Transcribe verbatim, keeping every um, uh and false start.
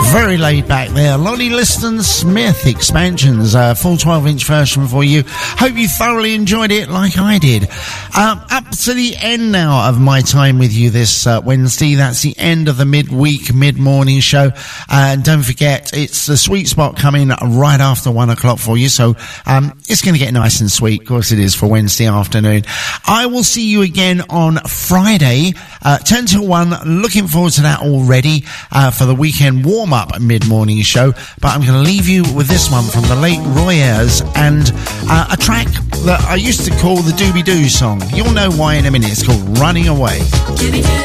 Very laid back there. Lonnie Liston Smith Expansions, a full twelve inch version for you. Hope you thoroughly enjoyed it like I did. Um, up to the end now of my time with you this uh, Wednesday. That's the end of the midweek, mid-morning show. And don't forget, it's the sweet spot coming right after one o'clock for you. So um, it's going to get nice and sweet. Of course it is for Wednesday afternoon. I will see you again on Friday, uh, ten till one. Looking forward to that already uh, for the weekend warm-up mid-morning show. But I'm going to leave you with this one from the late Roy Ayers and uh, a track that I used to call the Doobie Doo song. You'll know why in a minute. It's called Running Away.